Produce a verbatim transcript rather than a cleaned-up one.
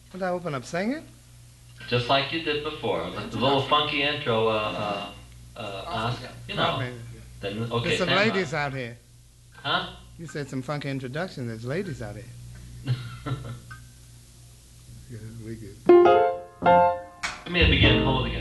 Would I open up singing? Just like you did before. The little funky intro, uh, uh, uh, Oscar. You know. Probably. Then, There's okay, some stand ladies by. out here. Huh? You said some funky introduction. There's ladies out here. Good, we good. Give me a begin, hold again.